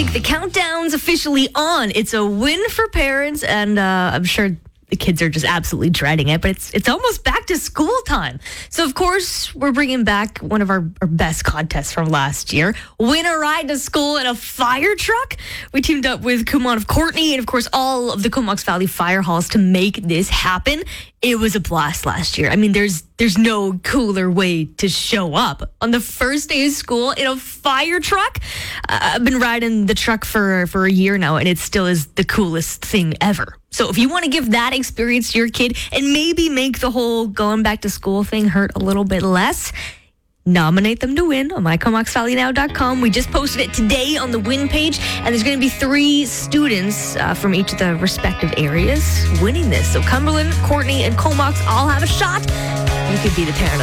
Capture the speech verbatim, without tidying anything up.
week, the countdown's officially on. It's a win for parents, and uh, I'm sure the kids are just absolutely dreading it, but it's it's almost back to school time. So, of course, we're bringing back one of our, our best contests from last year. Win a ride to school in a fire truck. We teamed up with Kumon of Courtenay and, of course, all of the Comox Valley Fire Halls to make this happen. It was a blast last year. I mean, there's there's no cooler way to show up on the first day of school in a fire truck. Uh, I've been riding the truck for, for a year now, and it still is the coolest thing ever. So if you want to give that experience to your kid and maybe make the whole going back to school thing hurt a little bit less, nominate them to win on my comox valley now dot com. We just posted it today on the win page, and there's going to be three students uh, from each of the respective areas winning this. So Cumberland, Courtenay, and Comox all have a shot. You could be the parent of